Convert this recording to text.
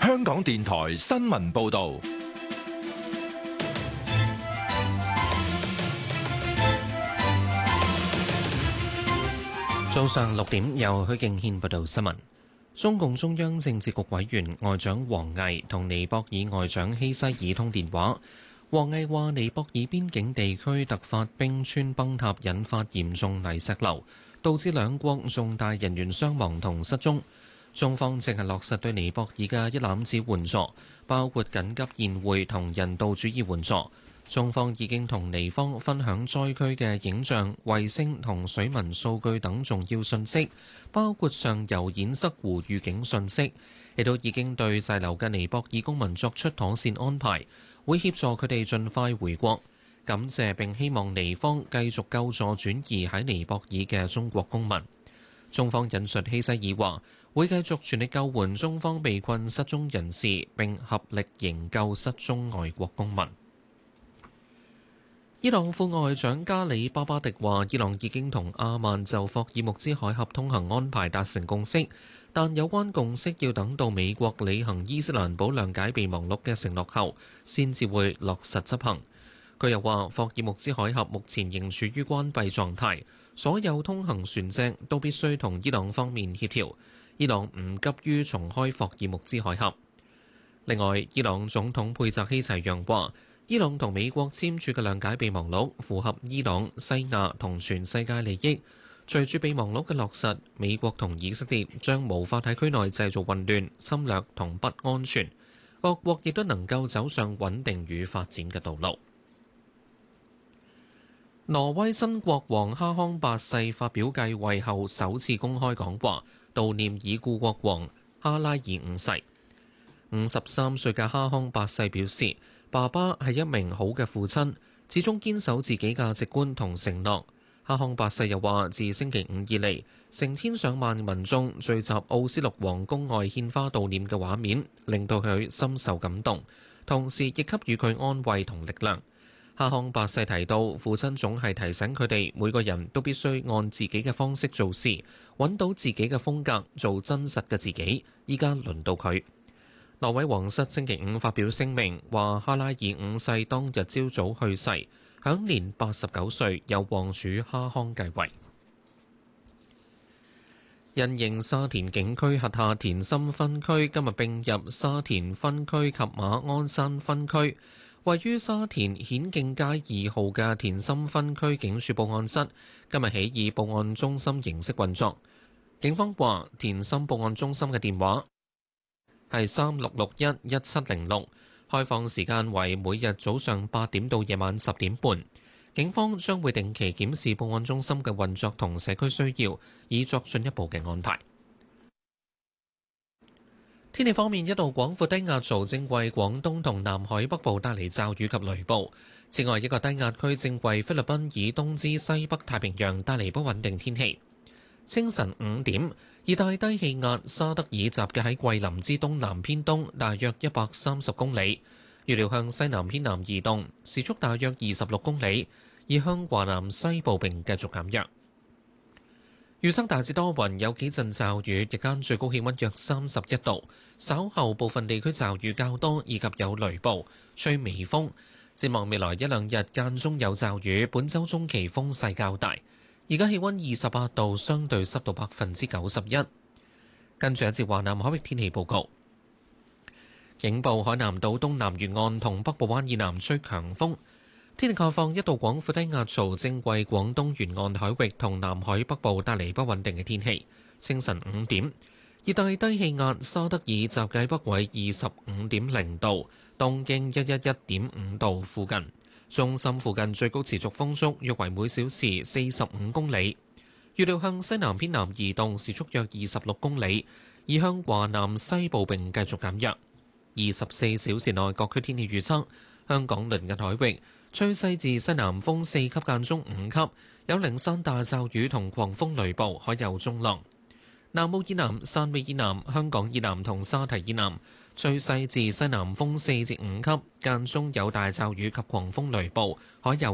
香港電台新聞報道。 早上6點，由許敬軒報道新聞。中共中央政治局委員外長王毅同尼泊爾外長希西爾通電話。王毅話：尼泊爾邊境地區突發冰川崩塌，引發嚴重泥石流，導致兩國重大人員傷亡同失蹤。中方正係落實對尼泊爾嘅一攬子援助，包括緊急宴會同人道主義援助。中方已經同尼方分享災區嘅影像、衛星同水文數據等重要信息，包括上游堰塞湖預警信息，亦都已經對滯留嘅尼泊爾公民作出妥善安排，會協助佢哋盡快回國。感謝並希望尼方繼續救助轉移喺尼泊爾嘅中國公民。中方引述希西爾話，會繼續全力救援中方被困失蹤人士，並合力營救失蹤外國公民。伊朗副外長加里巴巴迪話，伊朗已經同阿曼就霍爾木茲海峽通行安排達成共識，但有關共識要等到美國履行伊斯蘭堡諒解備忘錄嘅承諾後，先至會落實執行。佢又話，霍爾木茲海峽目前仍處於關閉狀態，所有通行船隻都必須同伊朗方面協調。伊朗唔急於重開霍爾木茲海峽。另外，伊朗總統佩澤希齊揚話，伊朗同美國簽署嘅諒解備忘錄符合伊朗、西亞同全世界利益。隨住備忘錄嘅落實，美國同以色列將無法喺區內製造混亂、侵略同不安全，各國亦都能夠走上穩定與發展嘅道路。挪威新國王哈康八世發表繼位後首次公開講話，悼念已故國王哈拉爾五世。53歲嘅哈康八世表示，爸爸係一名好嘅父親，始終堅守自己價值觀同承諾。哈康八世又話，自星期五以嚟，成千上萬民眾聚集奧斯陸皇宮外獻花悼念嘅畫面，令到佢深受感動，同時亦給予佢安慰同力量。哈康八世提到，父親總係提醒佢哋每個人都必須按自己嘅方式做事，揾到自己嘅風格，做真實嘅自己。依家輪到佢。挪威皇室星期五發表聲明，話哈拉爾五世當日朝早去世，享年89歲，由王儲哈康繼位。因應沙田警區轄下田心分區今日並入沙田分區及馬鞍山分區，位於沙田顯徑街2號嘅田心分區警署報案室今日起以報案中心形式運作。警方話，田心報案中心嘅電話係36611706，開放時間為每日早上8點到夜晚10點半。警方將會定期檢視報案中心嘅運作同社區需要，以作進一步嘅安排。天氣方面，一道廣闊低壓槽正為廣東同南海北部帶嚟驟雨及雷暴。此外，一個低壓區正為菲律賓以東至西北太平洋帶嚟不穩定天氣。清晨5點，熱帶低氣壓沙德爾集結喺桂林之東南偏東，大約130公里，預料向西南偏南移動，時速大約26公里，而向華南西部並繼續減弱。預測大致多雲，有幾陣驟雨，日間最高氣溫約31度，稍後部分地區驟雨較多，以及有雷暴，吹微風。展望未來一兩日間中有驟雨，本週中期風勢較大。而家氣溫28度，相對濕度91%。跟住一節華南海域天氣報告。警報：海南島東南沿岸同北部灣以南吹強風。天氣概況：一道廣闊低壓槽正為廣東沿岸海域同南海北部帶嚟不穩定嘅天氣。清晨5點，熱帶低氣壓沙德爾集結北緯25.0度，東經111.5度附近。中心附近最高持續風速約為每小時45公里，預料向西南偏南移動，時速約26公里，而向華南西部並繼續減弱。24小時內各區天氣預測：香港鄰近海域吹西至西南風4級間中5級，有零散大驟雨同狂風雷暴，海有中浪。南澳以南、汕尾以南、香港以南同沙堤以南吹西至西南風4至5級，間中有大驟雨及狂風雷暴，海有